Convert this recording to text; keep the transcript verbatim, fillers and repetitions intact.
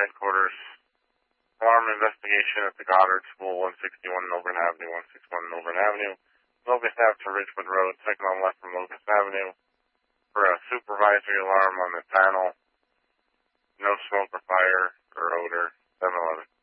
headquarters. Alarm investigation at the Goddard School, one sixty-one Milburn Avenue, one sixty-one Milburn Avenue. Locust Ave to Richmond Road, second on left from Locust Avenue. For a supervisory alarm on the panel. No smoke or fire or odor. seven eleven.